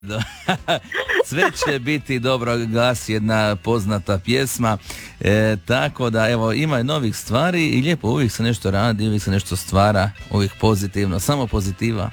Sve će biti dobro, glasi jedna poznata pjesma, tako da evo ima i novih stvari i lijepo, uvijek se nešto radi, uvijek se nešto stvara, uvijek pozitivno, samo pozitiva.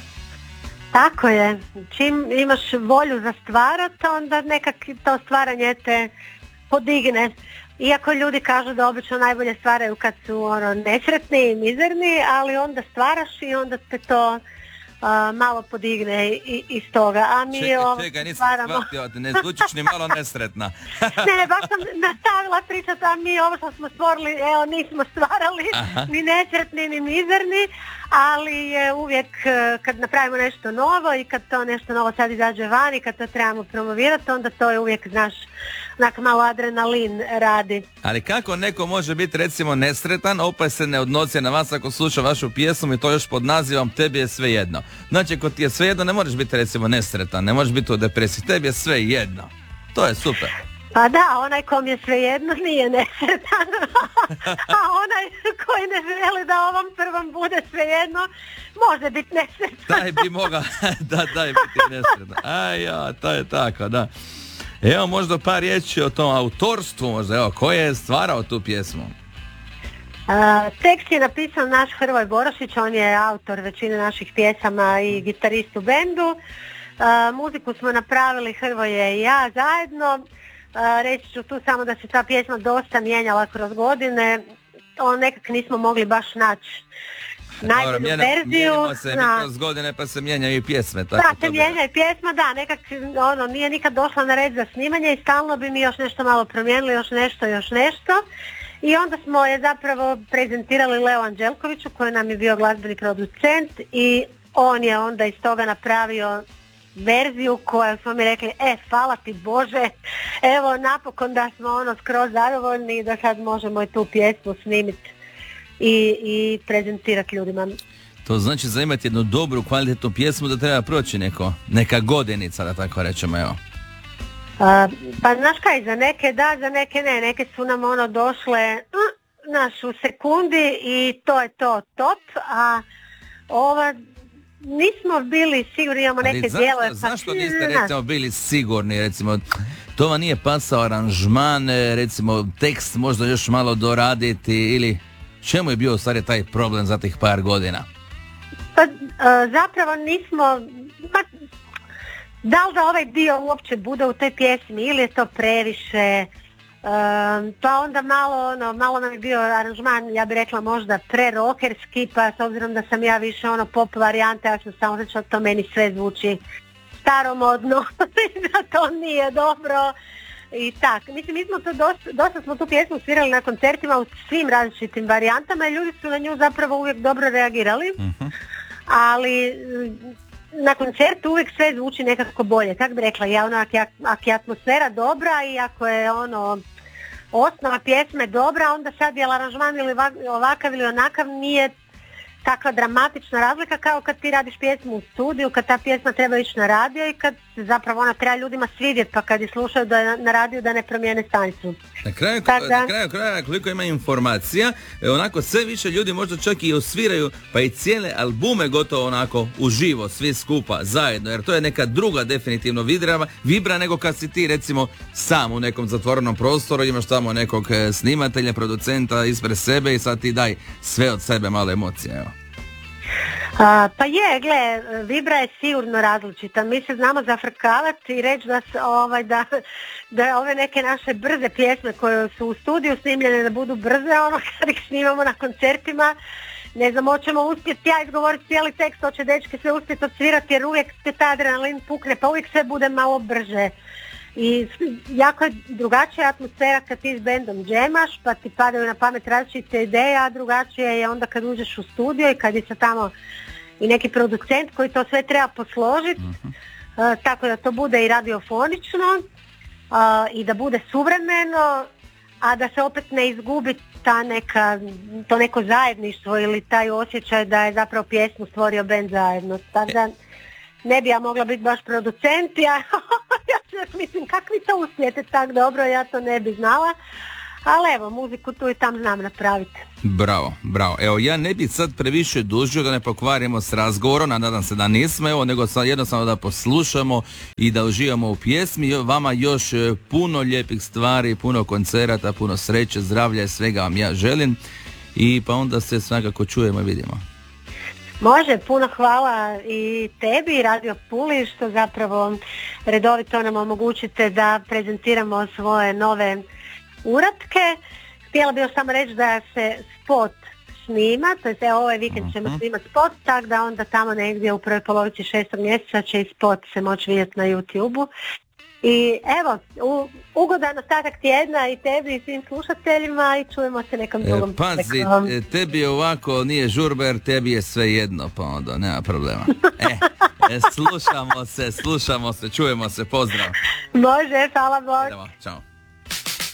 Tako je, čim imaš volju za stvarati, onda nekak to stvaranje te podigne. Iako ljudi kažu da obično najbolje stvaraju kad su nesretni i mizerni, ali onda stvaraš i onda te to malo podigne iz toga. A mi čekaj, nisam shvatio, ne zvučiš ni malo nesretna. Ne, baš sam nastavila pričati, a mi ovo što smo stvorili, evo, nismo stvarali. Aha. Ni nesretni, ni mizerni, ali je uvijek kad napravimo nešto novo i kad to nešto novo sad izađe van i kad to trebamo promovirati, onda to je uvijek, znaš, onak malo adrenalin radi. Ali kako neko može biti recimo nesretan, opet se ne odnosi na vas ako sluša vašu pjesmu i to još pod nazivom Tebi je sve jedno. Znači ako ti je sve jedno ne možeš biti recimo nesretan, ne možeš biti u depresiji, tebi je sve jedno. To je super. Pa da, onaj kom je sve jedno nije nesretan, a onaj koji ne želi da ovom prvom bude sve jedno, može biti nesretan. Taj bi mogao, daj biti nesretan. To je tako, da. Evo možda par riječi o tom autorstvu, možda, evo, ko je stvarao tu pjesmu? Tekst je napisao naš Hrvoj Borošić, on je autor većine naših pjesama i gitarist u bendu. Muziku smo napravili Hrvoje i ja zajedno. Reći ću tu samo da se ta pjesma dosta mijenjala kroz godine, nekak nismo mogli baš naći najbolju verziju. Mijenjamo se kroz godine pa se mijenjaju i pjesme. Tako da, se mijenja i pjesma, da, nekak nije nikad došla na red za snimanje i stalno bi mi još nešto malo promijenili, još nešto. I onda smo je zapravo prezentirali Leo Anđelkoviću koji nam je bio glazbeni producent i on je onda iz toga napravio verziju koju smo mi rekli, hvala ti Bože, evo napokon da smo skroz zadovoljni i da sad možemo i tu pjesmu snimiti i prezentirati ljudima. To znači za imati jednu dobru, kvalitetnu pjesmu da treba proći neka godinica, da tako rečemo, evo. Pa znaš kaj, za neke da, za neke ne, neke su nam došle u sekundi i to je to top, a ova nismo bili sigurni, imamo neke dijelove. Zašto niste recimo bili sigurni, recimo to vam nije pasao aranžman, recimo tekst možda još malo doraditi ili čemu je bio u stvari taj problem za tih par godina? Pa zapravo nismo, da li da ovaj dio uopće bude u toj pjesmi ili je to previše, pa onda malo nam je bio aranžman, ja bih rekla možda pre-rockerski, pa s obzirom da sam ja više pop varijante, ja sam samo reći to meni sve zvuči staromodno, da to nije dobro i tak. Mislim, mi smo to dosta smo tu pjesmu svirali na koncertima u svim različitim varijantama i ljudi su na nju zapravo uvijek dobro reagirali, ali na koncertu uvijek sve zvuči nekako bolje, kako bi rekla ja, ako je atmosfera dobra i ako je osnova pjesme dobra, onda sad je aranžman ili ovakav ili onakav nije takva dramatična razlika kao kad ti radiš pjesmu u studiju, kad ta pjesma treba ići na radio i kad zapravo ona treba ljudima svidjeti, pa kad je slušaju da je na radiju da ne promijene stanicu. Na kraju kraja koliko ima informacija, onako sve više ljudi možda čak i osviraju pa i cijele albume gotovo onako uživo, svi skupa, zajedno, jer to je neka druga definitivno vibra nego kad si ti recimo sam u nekom zatvorenom prostoru, imaš tamo nekog snimatelja, producenta ispred sebe i sad ti daj sve od sebe malo emocije, evo. Pa je, gle, vibra je sigurno različita. Mi se znamo zafrkavati i reći da ove neke naše brze pjesme koje su u studiju snimljene da budu brze, kad ih snimamo na koncertima, ne znam, hoćemo uspjeti ja izgovoriti cijeli tekst, hoće dečke sve uspjeti odsvirati jer uvijek te ta adrenalin pukne, pa uvijek sve bude malo brže. I jako je drugačija atmosfera kad ti s bendom džemaš, pa ti padaju na pamet različite ideje, a drugačije je onda kad uđeš u studio i kad je sa tamo i neki producent koji to sve treba posložiti, tako da to bude i radiofonično i da bude suvremeno, a da se opet ne izgubi to neko zajedništvo ili taj osjećaj da je zapravo pjesmu stvorio bend zajedno. Tako da ne bi ja mogla biti baš producent, ja mislim kako vi to uspijete tako dobro, ja to ne bi znala, ali evo, muziku tu i tam znam napraviti. Bravo, bravo. Evo, ja ne bih sad previše dužio da ne pokvarimo s razgovorom, a nadam se da nismo, evo, nego sad jednostavno da poslušamo i da uživamo u pjesmi. Vama još puno lijepih stvari, puno koncerata, puno sreće, zdravlja i svega vam ja želim. I pa onda se svakako čujemo i vidimo. Može, puno hvala i tebi i Radio Puli što zapravo redovito nam omogućite da prezentiramo svoje nove uratke. Htjela bih još samo reći da se spot snima, to je ovaj vikend ćemo snimati spot, tako da onda tamo negdje u prvoj polovici 6. mjeseca će i spot se moći vidjeti na YouTube-u. I evo, ugodan ostatak tjedna i tebi i svim slušateljima i čujemo se nekom drugom. Pazi, tebi ovako nije žurber, tebi je sve jedno, pa onda nema problema. Slušamo se, čujemo se, pozdrav. Može, hvala Bog. Ćao.